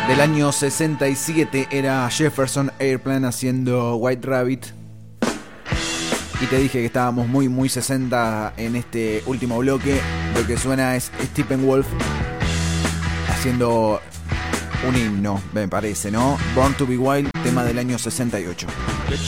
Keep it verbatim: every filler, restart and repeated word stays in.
Del año sesenta y siete era Jefferson Airplane haciendo White Rabbit. Y te dije que estábamos muy muy sesenta en este último bloque. Lo que suena es Steppenwolf haciendo un himno, me parece, ¿no? Born to be Wild, tema del año sesenta y ocho.